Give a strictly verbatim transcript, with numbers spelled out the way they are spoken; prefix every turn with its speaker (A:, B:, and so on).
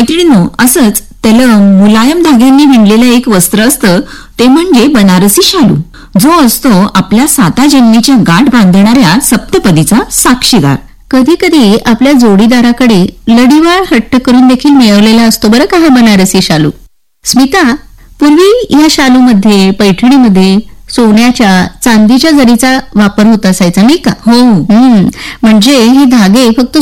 A: मैत्रिणींनो, असंच तलम मुलायम धाग्यांनी विणलेलं एक वस्त्र असतं ते म्हणजे बनारसी शालू, जो असतो आपल्या साता जन्मीच्या गाठ बांधणाऱ्या सप्तपदीचा साक्षीदार.
B: कधी कधी आपल्या जोडीदाराकडे लढीवाळ हट्ट करून देखील मिळवलेला असतो बरं का हा बनारसी शालू. स्मिता, पूर्वी या शालूमध्ये, पैठणीमध्ये सोन्याच्या, चांदीच्या जरीचा वापर होत असायचा नाही का?
A: हो.
B: हम्म म्हणजे हे धागे फक्त